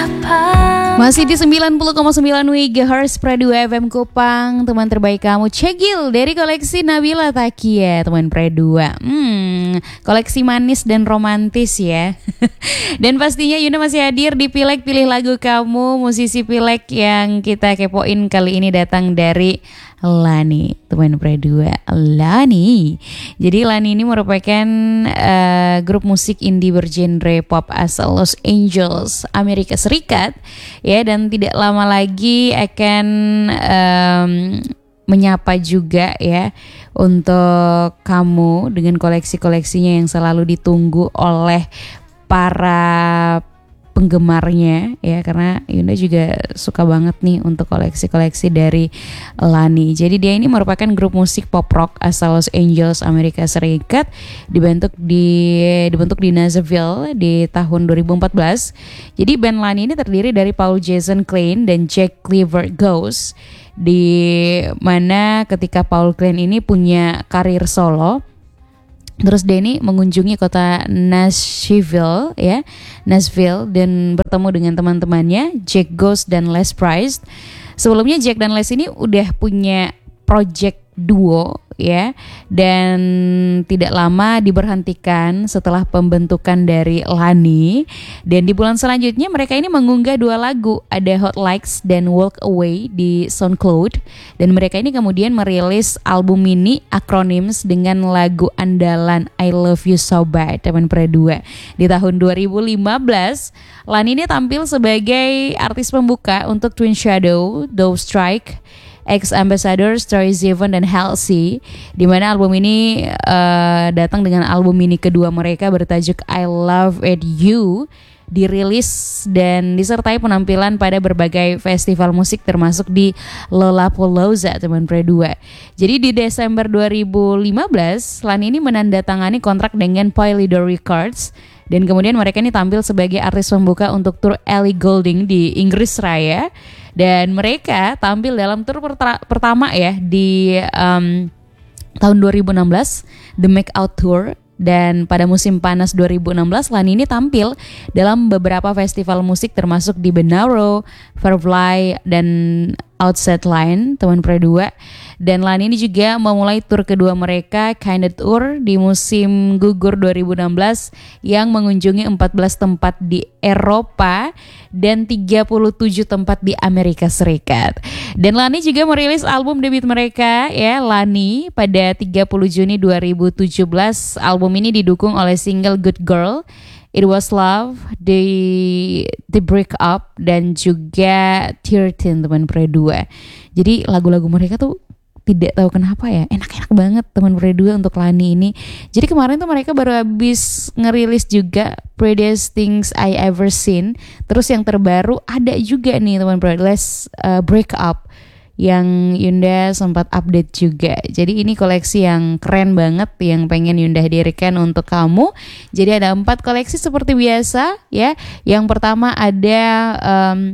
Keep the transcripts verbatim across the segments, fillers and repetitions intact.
Masih di sembilan puluh koma sembilan megahertz Predu F M Kupang, teman terbaik kamu Cegil dari koleksi Nabila Takia, teman Predu. Hmm, koleksi manis dan romantis ya. Dan pastinya Yunda masih hadir di Pilek Pilih Lagu Kamu. Musisi Pilek yang kita kepoin kali ini datang dari Lani, teman Predu. Lani. Jadi Lani ini merupakan uh, grup musik indie bergenre pop asal Los Angeles, Amerika Serikat. Ya, dan tidak lama lagi akan um, menyapa juga ya untuk kamu dengan koleksi-koleksinya yang selalu ditunggu oleh para penggemarnya ya, karena Yunda juga suka banget nih untuk koleksi-koleksi dari Lani. Jadi dia ini merupakan grup musik pop rock asal Los Angeles, Amerika Serikat, dibentuk di dibentuk di Nashville di tahun dua ribu empat belas. Jadi band Lani ini terdiri dari Paul Jason Klein dan Jack Cleaver Ghost, di mana ketika Paul Klein ini punya karir solo, terus Denny mengunjungi kota Nashville ya, Nashville dan bertemu dengan teman-temannya Jack Ghost dan Les Price. Sebelumnya Jack dan Les ini udah punya project duo ya, dan tidak lama diberhentikan setelah pembentukan dari Lani. Dan di bulan selanjutnya mereka ini mengunggah dua lagu, ada Hot Likes dan Walk Away di SoundCloud. Dan mereka ini kemudian merilis album mini Acronyms dengan lagu andalan I Love You So Bad, teman Predu. Di tahun dua ribu lima belas Lani ini tampil sebagai artis pembuka untuk Twin Shadow, Dove Strike, Ex Ambassador, Story Seven dan Halsey, di mana album ini uh, datang dengan album mini kedua mereka bertajuk I Love It You, dirilis dan disertai penampilan pada berbagai festival musik termasuk di Lollapalooza, teman Predu. Jadi di Desember dua ribu lima belas Lani ini menandatangani kontrak dengan Polydor Records, dan kemudian mereka ini tampil sebagai artis pembuka untuk tur Ellie Goulding di Inggris Raya. Dan mereka tampil dalam tur perta- pertama ya di um, tahun dua ribu enam belas, The Make Out Tour. Dan pada musim panas dua ribu enam belas Lani ini tampil dalam beberapa festival musik termasuk di Benaro, Firefly dan Outside Line, teman Predu. Dan Lani ini juga memulai tur kedua mereka, Kinda Tour, di musim gugur dua ribu enam belas yang mengunjungi empat belas tempat di Eropa dan tiga puluh tujuh tempat di Amerika Serikat. Dan Lani juga merilis album debut mereka ya, Lani, pada tiga puluh Juni dua ribu tujuh belas. Album ini didukung oleh single Good Girl, It Was Love, The, The Break Up, dan juga thirteen, teman Predu. Jadi lagu-lagu mereka tuh tidak tahu kenapa ya, enak-enak banget, teman Predu, untuk Lani ini. Jadi kemarin tuh mereka baru habis ngerilis juga Prettiest Things I Ever Seen. Terus yang terbaru ada juga nih, teman Predu, Let's uh, Break Up, yang Yunda sempat update juga. Jadi ini koleksi yang keren banget yang pengen Yunda hadirkan untuk kamu. Jadi ada empat koleksi seperti biasa ya. Yang pertama ada um,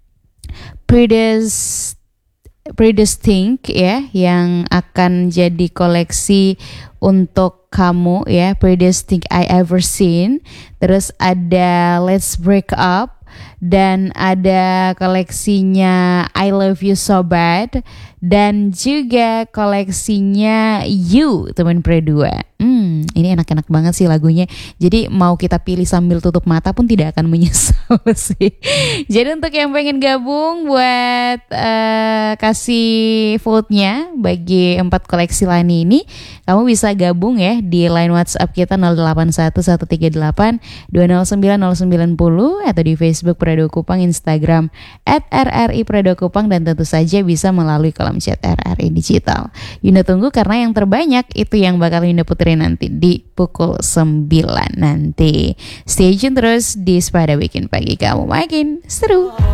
Prettiest Prettiest Thing ya, yang akan jadi koleksi untuk kamu ya, Prettiest Thing I Ever Seen. Terus ada Let's Break Up, dan ada koleksinya I Love You So Bad, dan juga koleksinya You, teman Predu. Hmm, ini enak-enak banget sih lagunya. Jadi mau kita pilih sambil tutup mata pun tidak akan menyesal sih. Jadi untuk yang pengen gabung buat uh, kasih vote-nya bagi empat koleksi Lani ini, kamu bisa gabung ya di line WhatsApp kita nol delapan satu satu tiga delapan dua nol sembilan nol sembilan nol atau di Facebook Predu Kupang, Instagram at R R I Predu Kupang, dan tentu saja bisa melalui kolom chat R R I Digital. Yunda tunggu karena yang terbanyak itu yang bakal Yunda puterin nanti di pukul sembilan nanti. Stay tune terus di Spada, bikin pagi kamu makin seru.